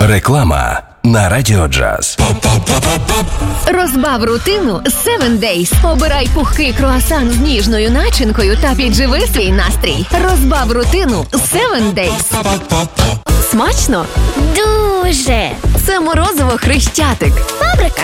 Реклама на Радіо Джаз. Розбав рутину з 7 Days. Обирай пухкий круасан з ніжною начинкою та підживи свій настрій. Розбав рутину з 7 Days. Смачно? Дуже! Це морозиво Хрещатик. Фабрика.